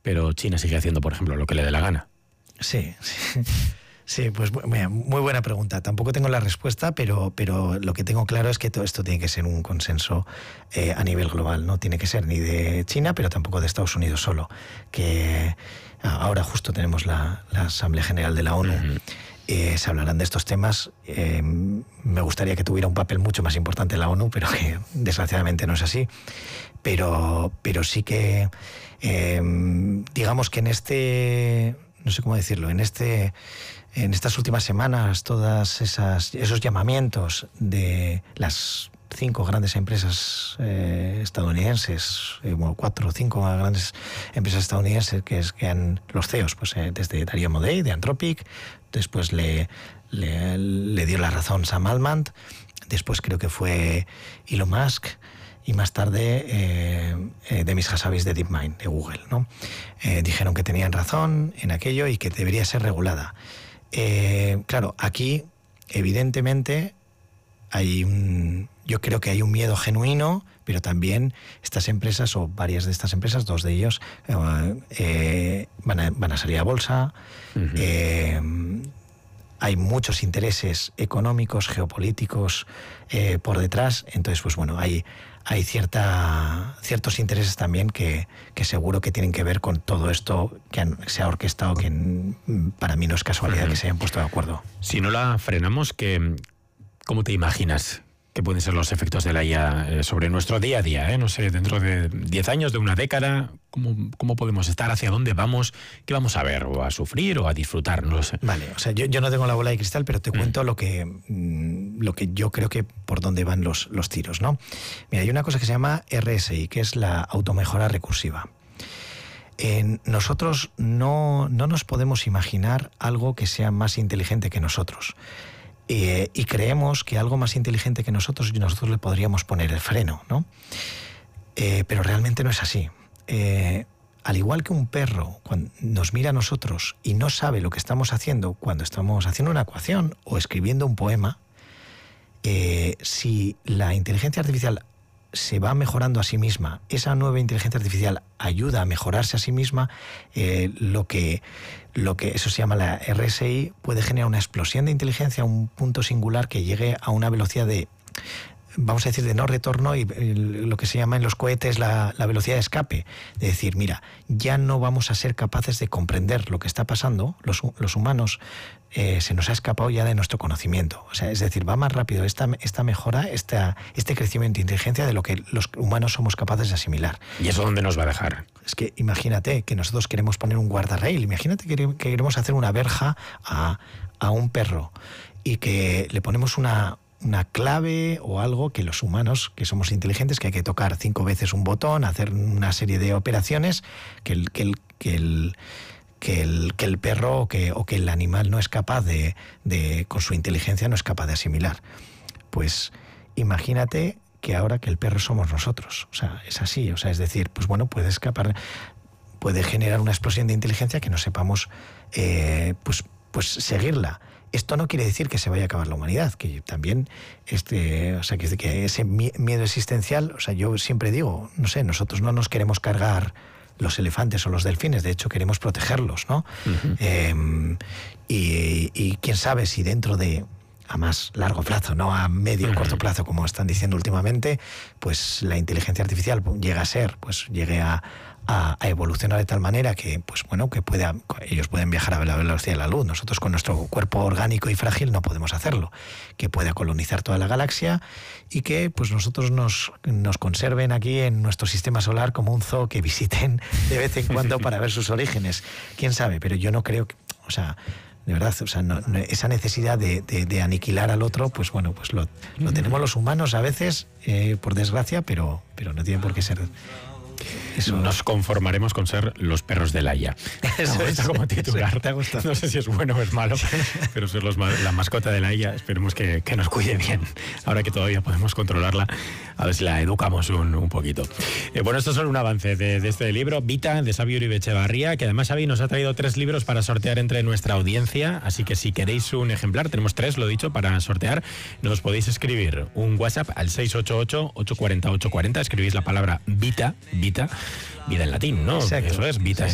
pero China sigue haciendo, por ejemplo, lo que le dé la gana. Sí. Sí, pues mira, muy buena pregunta. Tampoco tengo la respuesta, pero lo que tengo claro es que todo esto tiene que ser un consenso a nivel global. No tiene que ser ni de China, pero tampoco de Estados Unidos solo. Que ahora justo tenemos la Asamblea General de la ONU. Se hablarán de estos temas. Me gustaría que tuviera un papel mucho más importante la ONU, pero que desgraciadamente no es así. Pero sí que, digamos que en este... no sé cómo decirlo, en estas últimas semanas, esos llamamientos de las 5 grandes empresas estadounidenses, 4 o 5 grandes empresas estadounidenses que han los CEOs, pues desde Darío Amodei de Anthropic, después le dio la razón Sam Altman, después creo que fue Elon Musk, y más tarde Demis Hassabis de DeepMind, de Google, ¿no? Dijeron que tenían razón en aquello y que debería ser regulada. Claro, aquí evidentemente yo creo que hay un miedo genuino, pero también estas empresas, o varias de estas empresas, 2 de ellos, van a salir a bolsa. Hay muchos intereses económicos, geopolíticos por detrás. Entonces, pues bueno, hay ciertos intereses también que seguro que tienen que ver con todo esto que se ha orquestado, que para mí no es casualidad que se hayan puesto de acuerdo. Si no la frenamos, ¿cómo te imaginas que pueden ser los efectos de la IA sobre nuestro día a día? No sé, dentro de 10 años, de una década, ¿cómo podemos estar? ¿Hacia dónde vamos? ¿Qué vamos a ver? ¿O a sufrir o a disfrutar? No lo sé. Vale, o sea, yo no tengo la bola de cristal, pero te cuento lo que yo creo que por dónde van los tiros, ¿no? Mira, hay una cosa que se llama RSI, que es la automejora recursiva. Nosotros no nos podemos imaginar algo que sea más inteligente que nosotros. Y creemos que algo más inteligente que nosotros le podríamos poner el freno, ¿no? Pero realmente no es así. Al igual que un perro, cuando nos mira a nosotros y no sabe lo que estamos haciendo cuando estamos haciendo una ecuación o escribiendo un poema, si la inteligencia artificial se va mejorando a sí misma, esa nueva inteligencia artificial ayuda a mejorarse a sí misma, lo que eso se llama la RSI, puede generar una explosión de inteligencia, un punto singular que llegue a una velocidad de, vamos a decir, de no retorno, y lo que se llama en los cohetes la velocidad de escape. De decir, mira, ya no vamos a ser capaces de comprender lo que está pasando, los humanos, se nos ha escapado ya de nuestro conocimiento. O sea, es decir, va más rápido esta mejora, este crecimiento de inteligencia de lo que los humanos somos capaces de asimilar. ¿Y eso dónde nos va a dejar? Es que imagínate que nosotros queremos poner un guardarrail, imagínate que queremos hacer una verja a un perro y que le ponemos una clave o algo que los humanos, que somos inteligentes, que hay que tocar 5 veces un botón, hacer una serie de operaciones que el perro o que el animal no es capaz con su inteligencia no es capaz de asimilar. Pues imagínate que ahora que el perro somos nosotros. O sea, es así. O sea, es decir, pues bueno, puede generar una explosión de inteligencia que no sepamos pues seguirla. Esto no quiere decir que se vaya a acabar la humanidad, que también o sea, que ese miedo existencial, o sea, yo siempre digo, no sé, nosotros no nos queremos cargar los elefantes o los delfines, de hecho queremos protegerlos, ¿no? Y quién sabe si dentro de a más largo plazo, no a medio o corto plazo, como están diciendo últimamente, pues la inteligencia artificial llegue a evolucionar de tal manera que, pues bueno, que ellos pueden viajar a la velocidad de la luz. Nosotros con nuestro cuerpo orgánico y frágil no podemos hacerlo. Que pueda colonizar toda la galaxia y que pues nosotros nos conserven aquí en nuestro sistema solar como un zoo, que visiten de vez en cuando para ver sus orígenes. Quién sabe, pero yo no creo que, o sea, de verdad, o sea, esa necesidad de aniquilar al otro, pues bueno, pues lo tenemos los humanos a veces, por desgracia, pero no tiene por qué ser. Eso. Nos conformaremos con ser los perros de la IA. Eso es como titular. ¿Te ha gustado? No sé si es bueno o es malo, pero ser la mascota de la IA, esperemos que nos cuide bien. Ahora que todavía podemos controlarla, a ver si la educamos un poquito. Bueno, esto es solo un avance de este libro, Vita, de Xavi Uribe Echevarría, que además Xavi nos ha traído 3 libros para sortear entre nuestra audiencia, así que si queréis un ejemplar, tenemos 3, lo he dicho, para sortear, nos podéis escribir un WhatsApp al 688-840-840, escribís la palabra Vita, vida en latín, ¿no? Exacto. Eso es, Vita